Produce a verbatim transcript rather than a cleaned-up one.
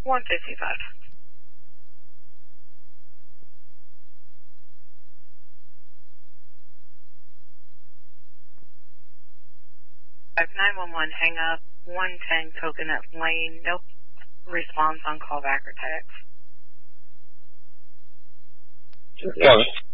one fifty-five. nine one one, hang up, one ten Coconut Lane, no response on callback or text. Yeah.